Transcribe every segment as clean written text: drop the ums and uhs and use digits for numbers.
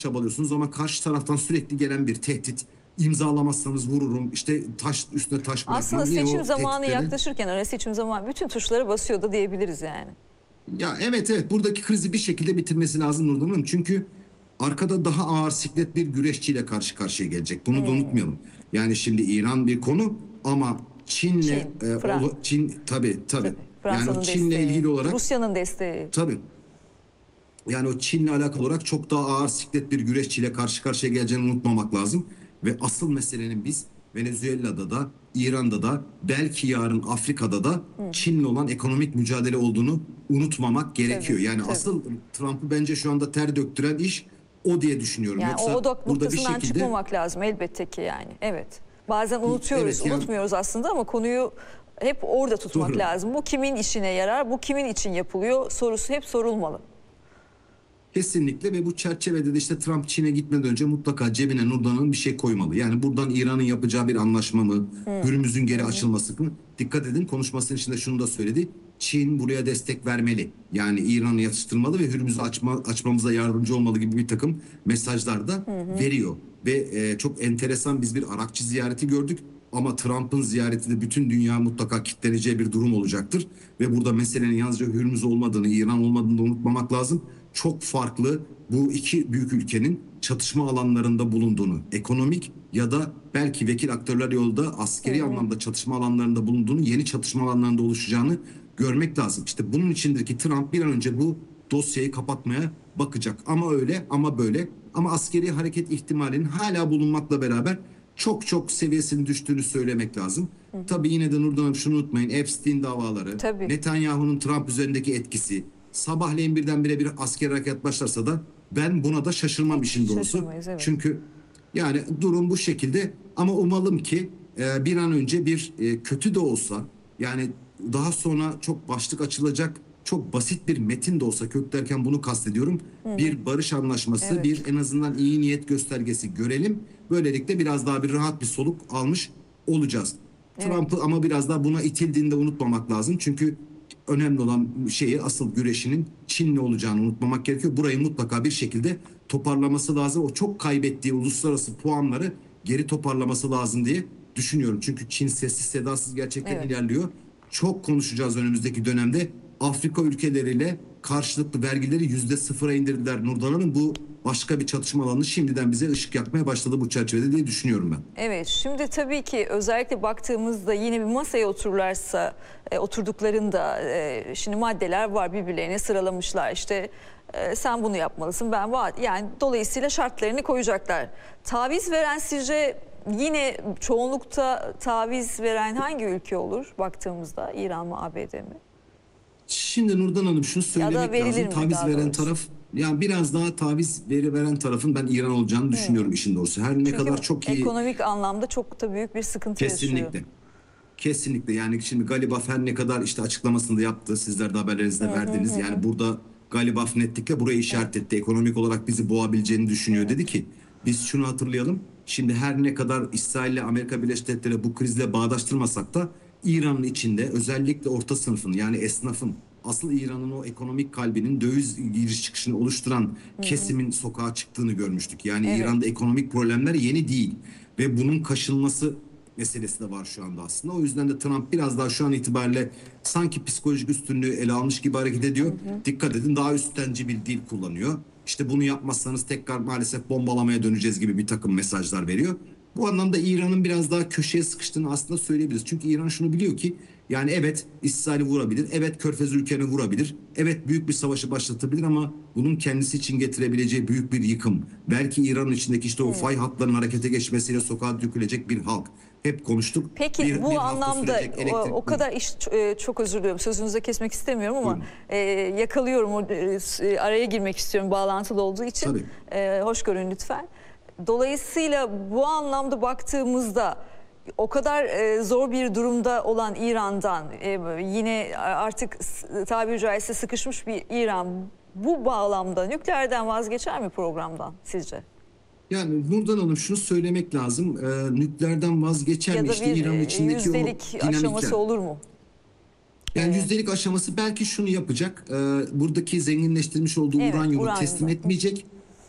çabalıyorsunuz ama karşı taraftan sürekli gelen bir tehdit, imzalamazsanız vururum, işte taş üstüne taş Aslında bırakmam. Yine seçim o zamanı tehditlere. yaklaşırken, ara seçim zamanı bütün tuşlara basıyordu diyebiliriz yani. Ya evet, buradaki krizi bir şekilde bitirmesi lazım Nurdan Hanım. Çünkü arkada daha ağır siklet bir güreşçiyle karşı karşıya gelecek. Bunu da unutmayalım. Yani şimdi İran bir konu ama Çin'le Çin tabii. Yani o Fransa'nın Çin'le desteği, ilgili olarak Rusya'nın desteği. tabii. Yani o Çin'le alakalı olarak çok daha ağır siklet bir güreşçiyle karşı karşıya geleceğini unutmamak lazım. Ve asıl meselenin biz Venezuela'da da, İran'da da, belki yarın Afrika'da da Çin'le olan ekonomik mücadele olduğunu unutmamak gerekiyor. Tabii, Yani tabii. asıl Trump'ı bence şu anda ter döktüren iş o diye düşünüyorum. Yani Yoksa o odak burada bir noktasından şekilde çıkmamak lazım elbette ki yani. Evet. Bazen unutuyoruz, Evet, yani- unutmuyoruz aslında ama konuyu hep orada tutmak Doğru. lazım. Bu kimin işine yarar, bu kimin için yapılıyor sorusu hep sorulmalı. kesinlikle ve bu çerçevede de işte Trump Çin'e gitmeden önce mutlaka cebine Nurdan'ın bir şey koymalı. Yani buradan İran'ın yapacağı bir anlaşma mı, Hürmüz'ün geri açılması mı? Dikkat edin, konuşmasının içinde şunu da söyledi. Çin buraya destek vermeli. Yani İran'ı yatıştırmalı ve Hürmüz'ü açmamıza yardımcı olmalı gibi bir takım mesajlar da veriyor. Ve çok enteresan, biz bir Arakçı ziyareti gördük. Ama Trump'ın ziyareti de bütün dünya mutlaka kitleneceği bir durum olacaktır. Ve burada meselenin yalnızca Hürmüz olmadığını, İran olmadığını da unutmamak lazım. Çok farklı bu iki büyük ülkenin çatışma alanlarında bulunduğunu, ekonomik ya da belki vekil aktörler yolda askeri anlamda çatışma alanlarında bulunduğunu, yeni çatışma alanlarında oluşacağını görmek lazım. İşte bunun içindir ki Trump bir an önce bu dosyayı kapatmaya bakacak. Ama öyle ama böyle, ama askeri hareket ihtimalinin hala bulunmakla beraber çok seviyesinin düştüğünü söylemek lazım. Tabii yine de Nurdan Hanım şunu unutmayın. Epstein davaları, Tabii. Netanyahu'nun Trump üzerindeki etkisi, sabahleyin birdenbire bir askeri harekat başlarsa da ben buna da şaşırmam işin doğrusu. şaşırmayız, evet. Çünkü yani durum bu şekilde ama umalım ki bir an önce bir kötü de olsa, yani daha sonra çok başlık açılacak çok basit bir metin de olsa, köklerken bunu kastediyorum. Bir barış anlaşması, Evet. bir en azından iyi niyet göstergesi görelim. Böylelikle biraz daha bir rahat bir soluk almış olacağız. Trump'ı ama biraz daha buna itildiğinde unutmamak lazım. Çünkü önemli olan şeyi, asıl güreşinin Çin'le olacağını unutmamak gerekiyor. Burayı mutlaka bir şekilde toparlaması lazım. O çok kaybettiği uluslararası puanları geri toparlaması lazım diye düşünüyorum. Çünkü Çin sessiz sedasız gerçekten ilerliyor. Çok konuşacağız önümüzdeki dönemde. Afrika ülkeleriyle karşılıklı vergileri %0'a indirdiler Nurdan Hanım. Bu başka bir çatışma alanı şimdiden bize ışık yakmaya başladı bu çerçevede diye düşünüyorum ben. Evet, şimdi tabii ki özellikle baktığımızda yine bir masaya otururlarsa, oturduklarında şimdi maddeler var, birbirlerine sıralamışlar. İşte sen bunu yapmalısın, yani dolayısıyla şartlarını koyacaklar. Taviz veren sizce yine çoğunlukta taviz veren hangi ülke olur baktığımızda? İran mı, ABD mi? Şimdi Nurdan Hanım şunu söylemek verilir lazım. mi Taviz daha veren doğrusu? taraf, yani biraz daha taviz veren tarafın ben İran olacağını düşünüyorum işin doğrusu. Her ne Çünkü kadar çok iyi. ekonomik anlamda çok da büyük bir sıkıntı yaşıyor. Kesinlikle. Kesinlikle, yani şimdi Galibaf her ne kadar işte açıklamasını da yaptı. Sizler de haberlerinizde verdiniz. Yani burada Galibaf netlikle burayı işaret etti. Ekonomik olarak bizi boğabileceğini düşünüyor. Dedi ki biz şunu hatırlayalım. Şimdi her ne kadar İsrail ile Amerika Birleşik Devletleri bu krizle bağdaştırmasak da İran'ın içinde özellikle orta sınıfın, yani esnafın, asıl İran'ın o ekonomik kalbinin döviz giriş çıkışını oluşturan kesimin sokağa çıktığını görmüştük. Yani Evet. İran'da ekonomik problemler yeni değil ve bunun kaşınması meselesi de var şu anda aslında. O yüzden de Trump biraz daha şu an itibariyle sanki psikolojik üstünlüğü ele almış gibi hareket ediyor. Dikkat edin, daha üstenci bir dil kullanıyor. İşte bunu yapmazsanız tekrar maalesef bombalamaya döneceğiz gibi bir takım mesajlar veriyor. Bu anlamda İran'ın biraz daha köşeye sıkıştığını aslında söyleyebiliriz. Çünkü İran şunu biliyor ki, yani evet İsrail'i vurabilir, evet Körfez ülkelerini vurabilir, evet büyük bir savaşı başlatabilir ama bunun kendisi için getirebileceği büyük bir yıkım, belki İran'ın içindeki işte o fay hatlarının harekete geçmesiyle sokağa dökülecek bir halk. Hep konuştuk. Peki bu hafta anlamda sürecek elektrik. o kadar iş, çok özür diliyorum, sözünüzü kesmek istemiyorum ama yakalıyorum, araya girmek istiyorum bağlantılı olduğu için. Hoş görün lütfen. Dolayısıyla bu anlamda baktığımızda o kadar zor bir durumda olan İran'dan, yine artık tabiri caizse sıkışmış bir İran, bu bağlamda nükleerden vazgeçer mi programdan sizce? Yani Nurdan Hanım şunu söylemek lazım. Nükleerden vazgeçer Ya mi? da İşte İran'ın bir içindeki o yüzdelik dinamikler. aşaması olur mu? Yani yüzdelik aşaması belki şunu yapacak. Buradaki zenginleştirilmiş olduğu uranyumu teslim etmeyecek.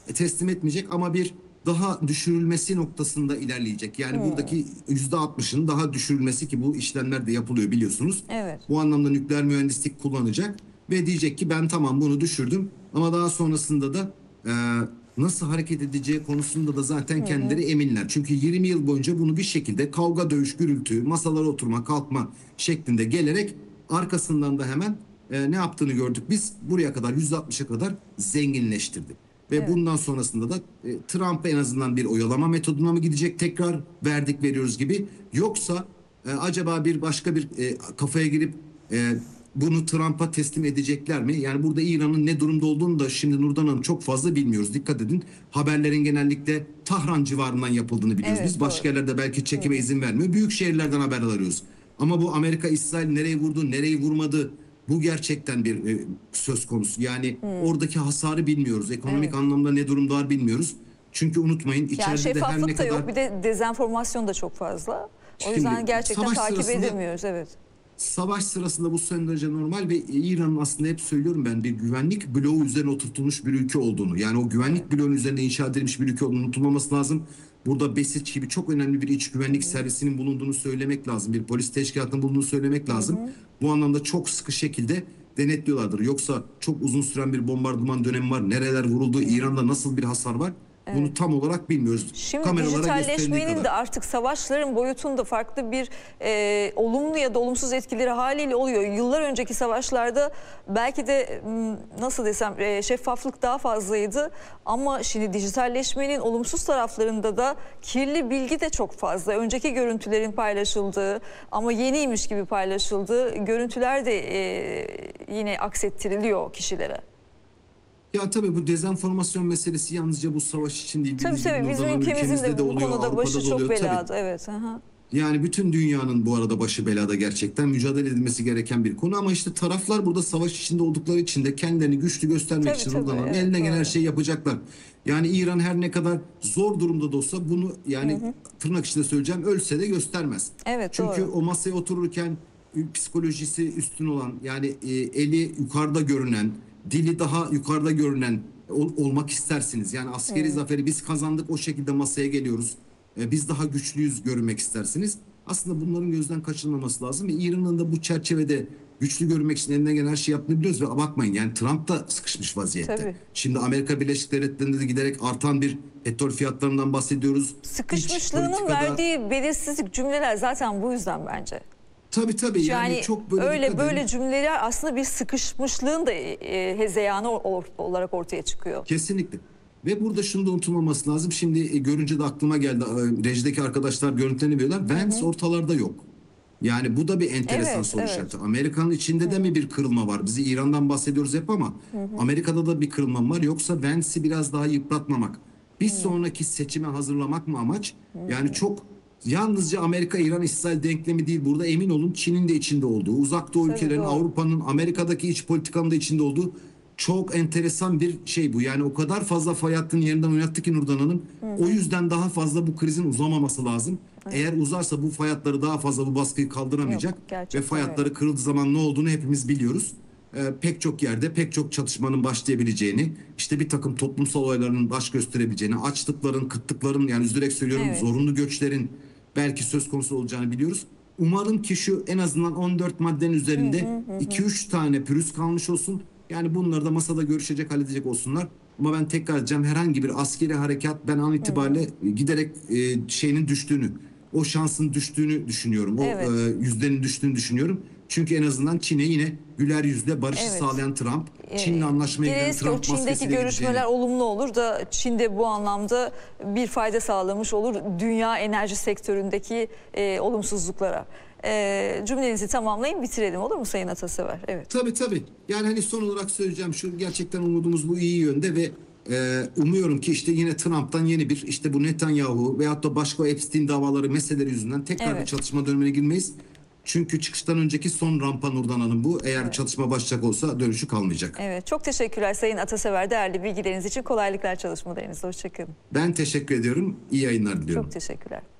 teslim etmeyecek ama bir daha düşürülmesi noktasında ilerleyecek. Yani buradaki %60'ın daha düşürülmesi, ki bu işlemler de yapılıyor biliyorsunuz. Evet. Bu anlamda nükleer mühendislik kullanacak ve diyecek ki ben tamam bunu düşürdüm ama daha sonrasında da nasıl hareket edeceği konusunda da zaten kendileri eminler. Çünkü 20 yıl boyunca bunu bir şekilde kavga, dövüş, gürültü, masalara oturma, kalkma şeklinde gelerek arkasından da hemen ne yaptığını gördük. Biz buraya kadar %60'a kadar zenginleştirdi. Ve bundan sonrasında da Trump en azından bir oyalama metoduna mı gidecek, tekrar verdik veriyoruz gibi, yoksa acaba bir başka bir kafaya girip bunu Trump'a teslim edecekler mi? Yani burada İran'ın ne durumda olduğunu da şimdi Nurdan Hanım çok fazla bilmiyoruz. Dikkat edin, haberlerin genellikle Tahran civarından yapıldığını biliyoruz. Evet, Biz başka doğru. yerlerde belki çekime izin vermiyor. Büyük şehirlerden haber alıyoruz. Ama bu Amerika, İsrail nereye vurdu, nereyi vurmadı, bu gerçekten bir söz konusu. Yani oradaki hasarı bilmiyoruz. Ekonomik anlamda ne durumdalar bilmiyoruz. Çünkü unutmayın, Yani içeride de her ne şeffaflık da kadar... yok. Bir de dezenformasyon da çok fazla. O Şimdi, yüzden gerçekten savaş takip sırasında- edemiyoruz. Evet. Savaş sırasında bu son derece normal ve İran'ın aslında hep söylüyorum ben, bir güvenlik bloğu üzerine oturtulmuş bir ülke olduğunu, yani o güvenlik bloğunun üzerinde inşa edilmiş bir ülke olduğunu unutulmaması lazım. Burada BESİÇ gibi çok önemli bir iç güvenlik servisinin bulunduğunu söylemek lazım. Bir polis teşkilatının bulunduğunu söylemek lazım. Bu anlamda çok sıkı şekilde denetliyorlardır. Yoksa çok uzun süren bir bombardıman dönemi var. Nereler vuruldu, İran'da nasıl bir hasar var? Bunu tam olarak bilmiyoruz. Şimdi Kameralara gösterildiği dijitalleşmenin kadar. de artık savaşların boyutunda farklı bir olumlu ya da olumsuz etkileri haliyle oluyor. Yıllar önceki savaşlarda belki de nasıl desem şeffaflık daha fazlaydı. Ama şimdi dijitalleşmenin olumsuz taraflarında da kirli bilgi de çok fazla. Önceki görüntülerin paylaşıldığı ama yeniymiş gibi paylaşıldığı görüntüler de yine aksettiriliyor kişilere. Ya tabii bu dezenformasyon meselesi yalnızca bu savaş için değil. Tabii Bildiğiniz gibi bizim Nurdan Hanım, ülkemizin de bu oluyor, konuda Avrupa'da başı da çok oluyor. Tabii. belada. Evet. Aha. Yani bütün dünyanın bu arada başı belada, gerçekten mücadele edilmesi gereken bir konu, ama işte taraflar burada savaş içinde oldukları için de kendilerini güçlü göstermek Tabii, için tabii, Nurdan Hanım, evet, elinden gelen her doğru. şeyi yapacaklar. Yani İran her ne kadar zor durumda da olsa bunu, yani tırnak içinde söyleyeceğim, ölse de göstermez. Evet, Çünkü doğru. o masaya otururken psikolojisi üstün olan, yani eli yukarıda görünen, dili daha yukarıda görünen olmak istersiniz. Yani askeri zaferi biz kazandık, o şekilde masaya geliyoruz. Biz daha güçlüyüz görünmek istersiniz. Aslında bunların gözden kaçırılmaması lazım ve İran'ın da bu çerçevede güçlü görünmek için elinden gelen her şeyi yaptığını biliyoruz ve bakmayın, yani Trump da sıkışmış vaziyette. Tabii. Şimdi Amerika Birleşik Devletleri'nde de giderek artan bir petrol fiyatlarından bahsediyoruz. İç Sıkışmışlığının politikada- verdiği belirsizlik cümleler zaten bu yüzden bence. Tabii yani çok böyle öyle dikkat edin. böyle cümleler aslında bir sıkışmışlığın da hezeyanı olarak ortaya çıkıyor. Kesinlikle. Ve burada şunu da unutulmaması lazım. Şimdi görünce de aklıma geldi. Rejideki arkadaşlar görüntülerini veriyorlar. Vance ortalarda yok. Yani bu da bir enteresan Evet, soru evet. işareti. Amerika'nın içinde de mi bir kırılma var? Bizi İran'dan bahsediyoruz hep ama Amerika'da da bir kırılma mı var? Yoksa Vance'i biraz daha yıpratmamak, bir sonraki seçime hazırlamak mı amaç? Yani çok yalnızca Amerika, İran, İsrail denklemi değil. Burada emin olun Çin'in de içinde olduğu, Uzak Doğu Tabii, ülkelerin, doğru. Avrupa'nın, Amerika'daki iç politikanın da içinde olduğu çok enteresan bir şey bu. Yani o kadar fazla fay hattını yerinden oynattı ki Nurdan Hanım. O yüzden daha fazla bu krizin uzamaması lazım. Eğer uzarsa bu fay hatları daha fazla bu baskıyı kaldıramayacak. Yok, gerçekten Ve fay hatları kırıldığı zaman ne olduğunu hepimiz biliyoruz. Pek çok yerde pek çok çatışmanın başlayabileceğini, işte bir takım toplumsal olayların baş gösterebileceğini, açlıkların, kıtlıkların, yani üzülerek söylüyorum, Evet. zorunlu göçlerin belki söz konusu olacağını biliyoruz. Umarım ki şu en azından 14 maddenin üzerinde 2-3 tane pürüz kalmış olsun. Yani bunları da masada görüşecek, halledecek olsunlar. Ama ben tekrar edeceğim, herhangi bir askeri harekat ben an itibariyle giderek şeyinin düştüğünü, o şansın düştüğünü düşünüyorum. O Evet. yüzdenin düştüğünü düşünüyorum. Çünkü en azından Çin'e yine güler yüzle barışı Evet. sağlayan Trump, Çin'le anlaşmaya giden Dileriz ki o Trump Çin'deki maskesiyle görüşmeler gideceğini. olumlu olur da Çin'de bu anlamda bir fayda sağlamış olur dünya enerji sektöründeki olumsuzluklara. Cümlenizi tamamlayın, bitirelim, olur mu Sayın Atasever? Evet. Tabii. Yani hani son olarak söyleyeceğim şu, gerçekten umudumuz bu iyi yönde ve umuyorum ki işte yine Trump'tan yeni bir, işte bu Netanyahu veyahut da başka Epstein davaları meseleleri yüzünden tekrar bir Evet. çatışma dönemine girmeyiz. Çünkü çıkıştan önceki son rampa Nurdan Hanım bu. Eğer çatışma başlayacak olsa dönüşü kalmayacak. Evet, çok teşekkürler Sayın Atasever, değerli bilgileriniz için. Kolaylıklar çalışmalarınızda. Hoşçakalın. Ben teşekkür ediyorum. İyi yayınlar diliyorum. Çok teşekkürler.